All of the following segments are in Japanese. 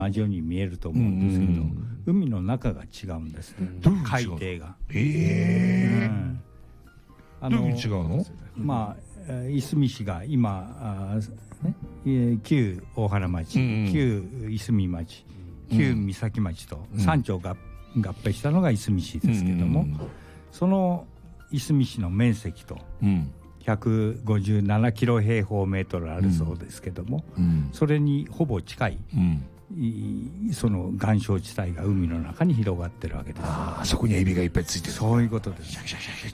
同じように見えると思うんですけど、海の中が違うんですね、海底が。 どういうふうに違うの？ いすみ市が今旧大原町、旧いすみ町、旧三崎町と3町が合併したのがいすみ市ですけども、そのいすみ市の面積と157キロ平方メートルあるそうですけども、それにほぼ近い、その岩礁地帯が海の中に広がってるわけです。 そこにエビがいっぱいついてる。 そういうことです。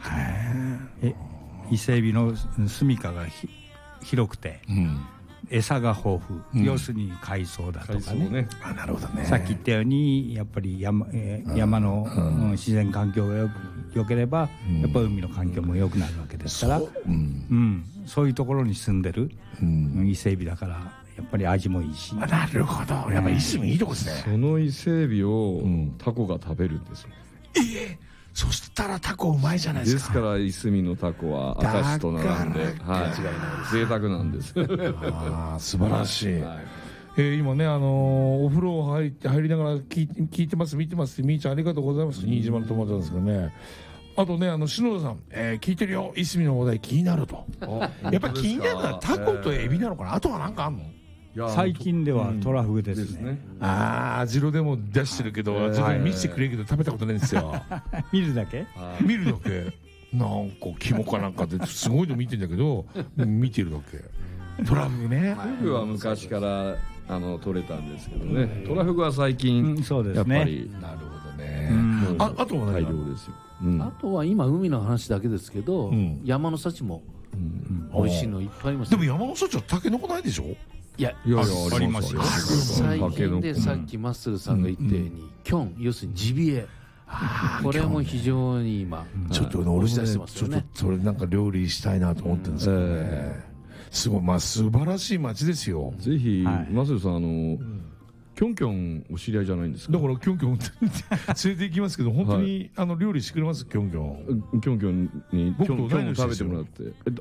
伊勢エビの住処が広くて、餌が豊富、要するに海藻だとかね。 なるほどね。 さっき言ったようにやっぱり山の自然環境が良ければ、やっぱり海の環境も良くなるわけですから、そういうところに住んでる伊勢エビだからやっぱり味もいいし。 なるほど。やっぱりいすみいいとこですね。 その伊勢エビをタコが食べるんですよ。 そしたらタコうまいじゃないですか。 ですからいすみのタコは明石と並んで贅沢なんです。 素晴らしい。今ねお風呂入りながら聞いてます見てます。みーちゃんありがとうございます。新島の友達なんですけどね。あとね篠田さん、聞いてるよ、いすみの話題気になると。やっぱり気になるのはタコとエビなのかな。あとは何かあんの？ 最近ではトラフグですね。 ジロでも出してるけど、自分見せてくれるけど食べたことないんですよ。 見るだけなんか肝かなんかですごいの見てんだけど見てるだけ。トラフグね。 フグは昔から取れたんですけどね。トラフグは最近やっぱり。 なるほどね。あとは大量ですよ。 あとは今海の話だけですけど、山の幸も美味しいのいっぱいあります。 でも山の幸はタケノコないでしょ？ いやありますよ。 最近でさっきマッスルさんが言ったようにキョン、要するにジビエ、これも非常に今ちょっと俺出してますよね。ちょっとそれなんか料理したいなと思ってるんですけどね。すごい素晴らしい街ですよ。 ぜひマッスルさんキョンキョンお知り合いじゃないんですか？ だからキョンキョン連れて行きますけど、本当に料理してくれます。キョンキョンキョンキョンにキョンを食べてもらって。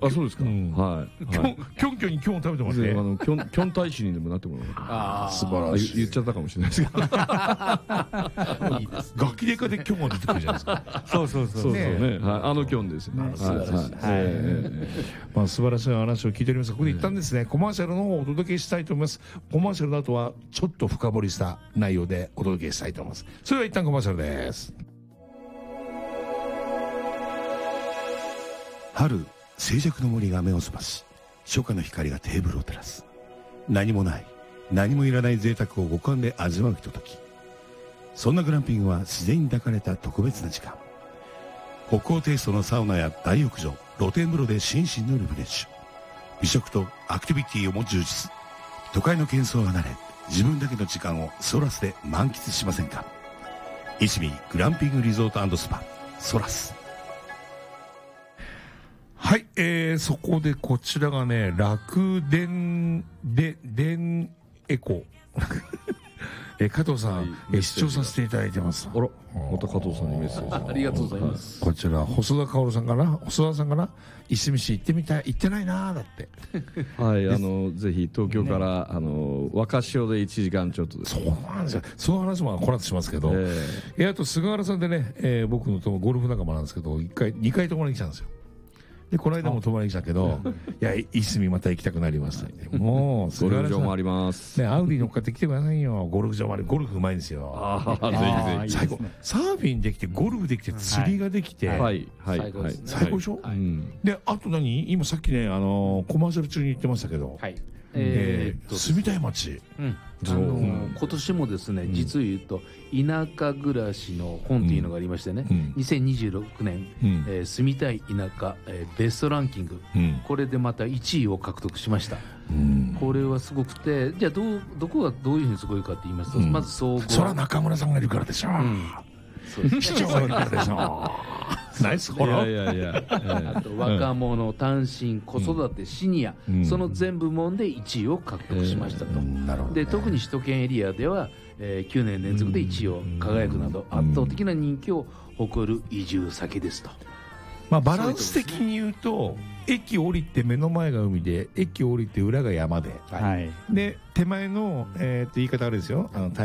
そうですか。はいキョンキョンにキョンを食べてもらってキョン大使にでもなってもらう。 素晴らしい。 言っちゃったかもしれないですけど、 ガキデカでキョンが出てくるじゃないですか。 そうそうね。キョンですね。 素晴らしい話を聞いておりますが、ここで一旦ですねコマーシャルの方をお届けしたいと思います。コマーシャルの後はちょっと深掘りした内容でお届けしたいと思います。それでは一旦コマーシャルです。春、静寂の森が目を覚まし、初夏の光がテーブルを照らす。何もない、何もいらない贅沢を五感で味わうひととき。そんなグランピングは自然に抱かれた特別な時間。北欧テイストのサウナや大浴場、露天風呂で心身のリフレッシュ。美食とアクティビティをも充実。都会の喧騒を離れ、自分だけの時間をソラスで満喫しませんか？いすみグランピングリゾート&スパソラス。はい、そこでこちらがね楽電エコ加藤さん、視聴させていただいてます。 あら、また加藤さんにメッセージ。 ありがとうございます。 こちら細田薫さんかな、細田さんかな、いすみ市行ってみたい、行ってないなーだって。 はい、ぜひ東京から若潮で1時間ちょっとです。 そうなんですよ。その話もこの後しますけど、あと菅原さんでね、僕のゴルフ仲間なんですけど、2回泊まりに来たんですよ。でこの間も泊まりに来たけど、いやいすみまた行きたくなりましたね。もうゴルフ場もあります。 ね、アウディ乗っかって来てくださいよ。ゴルフ場もあり、ゴルフうまいんですよ。 ぜひぜひ。 最高。サーフィンできて、ゴルフできて、釣りができて、 はいはいはい。 最高でしょ。で、あと今さっきねコマーシャル中に言ってましたけど、住みたい街。 今年もですね、実を言うと田舎暮らしの本というのがありましてね、2026年住みたい田舎ベストランキング、これでまた1位を獲得しました。これはすごくて、じゃあどこがどういうふうにすごいかって言いますと、まず総合、 そら中村さんがいるからでしょ。市長がいるからでしょ。ナイスフォロー。 あと若者、単身、子育て、シニア、その全部門で1位を獲得しましたと。で特に首都圏エリアでは、9年連続で1位を輝くなど圧倒的な人気を誇る移住先ですと。 まあバランス的に言うと駅降りて目の前が海で駅降りて裏が山で、で手前の言い方あれですよ、